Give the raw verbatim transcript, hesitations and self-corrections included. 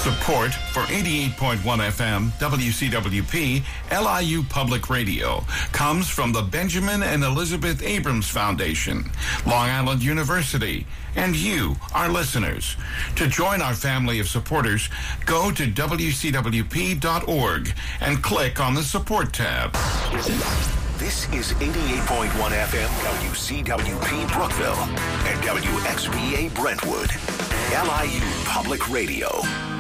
Support for eighty-eight point one F M W C W P L I U Public Radio comes from the Benjamin and Elizabeth Abrams Foundation, Long Island University, and you, our listeners. To join our family of supporters, go to W C W P dot org and click on the Support tab. This is eighty-eight point one F M W C W P Brookville and W X B A Brentwood, L I U Public Radio.